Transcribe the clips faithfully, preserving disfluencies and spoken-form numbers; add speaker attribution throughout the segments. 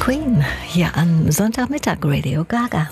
Speaker 1: Queen hier am Sonntagmittag, Radio Gaga.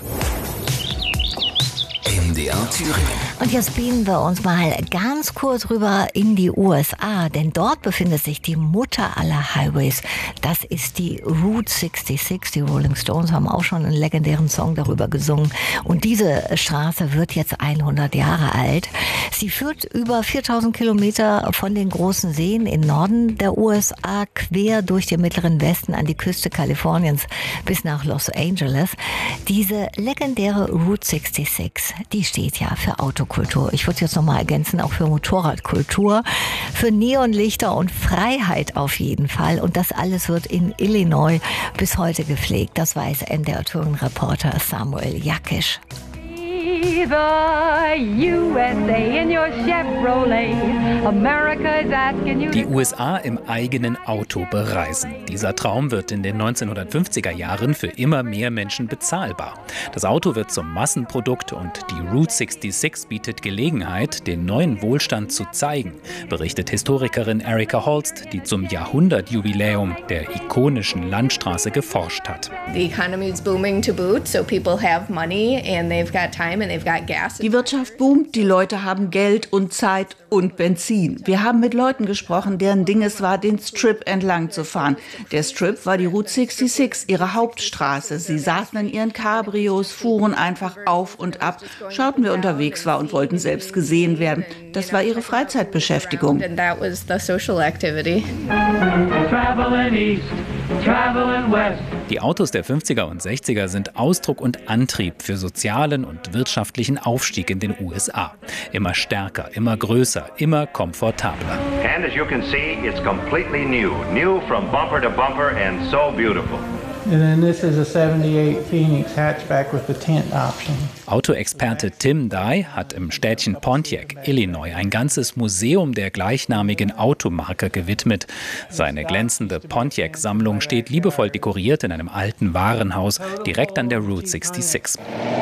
Speaker 2: M D R Thüringen.
Speaker 1: Und jetzt beamen wir uns mal ganz kurz rüber in die U S A, denn dort befindet sich die Mutter aller Highways. Das ist die Route sechsundsechzig. Die Rolling Stones haben auch schon einen legendären Song darüber gesungen. Und diese Straße wird jetzt hundert Jahre alt. Sie führt über viertausend Kilometer von den großen Seen im Norden der U S A quer durch den mittleren Westen an die Küste Kaliforniens bis nach Los Angeles. Diese legendäre Route sechsundsechzig, die steht ja für Autokultur. Ich würde jetzt noch mal ergänzen, auch für Motorradkultur, für Neonlichter und Freiheit auf jeden Fall. Und das alles wird in Illinois bis heute gepflegt. Das weiß M D R-Touring-Reporter Samuel Jakisch.
Speaker 3: The U S A in your Chevrolet. America is asking you.
Speaker 4: Die U S A im eigenen Auto bereisen. Dieser Traum wird in den neunzehnhundertfünfziger Jahren für immer mehr Menschen bezahlbar. Das Auto wird zum Massenprodukt und die Route sechsundsechzig bietet Gelegenheit, den neuen Wohlstand zu zeigen, berichtet Historikerin Erika Holst, die zum Jahrhundertjubiläum der ikonischen Landstraße geforscht hat.
Speaker 5: The economy is booming to boot, so people have money and they've got time.
Speaker 6: Die Wirtschaft boomt, die Leute haben Geld und Zeit und Benzin. Wir haben mit Leuten gesprochen, deren Ding es war, den Strip entlang zu fahren. Der Strip war die Route sechsundsechzig, ihre Hauptstraße. Sie saßen in ihren Cabrios, fuhren einfach auf und ab, schauten, wer unterwegs war und wollten selbst gesehen werden. Das war ihre Freizeitbeschäftigung.
Speaker 4: Die Autos der fünfziger und sechziger sind Ausdruck und Antrieb für sozialen und wirtschaftlichen Aufstieg in den U S A. Immer stärker, immer größer, immer komfortabler.
Speaker 7: And as you can see, it's completely new. New from bumper to bumper and so beautiful.
Speaker 8: And then this is a seventy-eight Phoenix hatchback with the tent option.
Speaker 4: Autoexperte Tim Dye hat im Städtchen Pontiac, Illinois, ein ganzes Museum der gleichnamigen Automarke gewidmet. Seine glänzende Pontiac-Sammlung steht liebevoll dekoriert in einem alten Warenhaus direkt an der Route sechsundsechzig.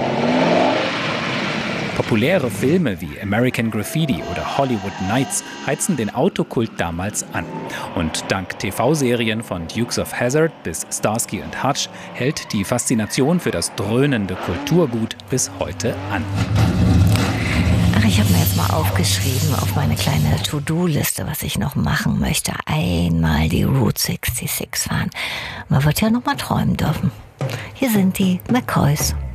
Speaker 4: Populäre Filme wie American Graffiti oder Hollywood Nights heizen den Autokult damals an. Und dank T V-Serien von Dukes of Hazzard bis Starsky und Hutch hält die Faszination für das dröhnende Kulturgut bis heute an.
Speaker 1: Ach, ich habe mir jetzt mal aufgeschrieben auf meine kleine To-Do-Liste, was ich noch machen möchte. Einmal die Route sechsundsechzig fahren. Man wird ja noch mal träumen dürfen. Hier sind die McCoys.